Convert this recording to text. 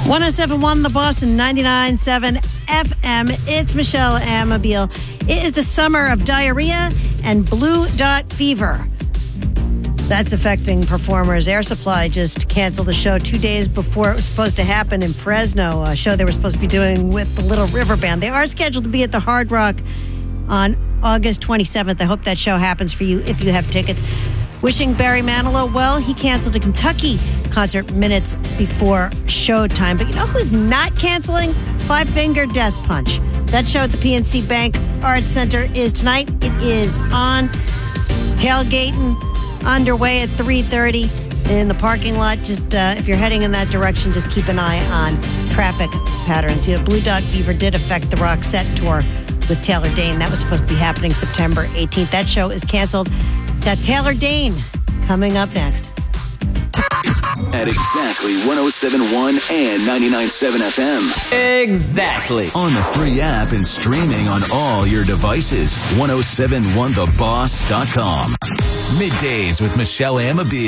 107.1 The Boss and 99.7 FM. It's Michelle Amabile. It is the summer of diarrhea and blue dot fever. That's affecting performers. Air Supply just canceled a show 2 days before it was supposed to happen in Fresno, a show they were supposed to be doing with the Little River Band. They are scheduled to be at the Hard Rock on August 27th. I hope that show happens for you if you have tickets. Wishing Barry Manilow well. He canceled a Kentucky concert minutes before showtime. But you know who's not canceling? Five Finger Death Punch. That show at the PNC Bank Arts Center is tonight. It is on. Tailgating underway at 3:30 in the parking lot. Just if you're heading in that direction, just keep an eye on traffic patterns. You know, Blue Dot Fever did affect the Roxette tour with Taylor Dayne. That was supposed to be happening September 18th. That show is canceled. Got Taylor Dayne coming up next. At exactly 107.1 and 99.7 FM. Exactly. On the free app and streaming on all your devices. 1071theboss.com. Middays with Michelle Amabile.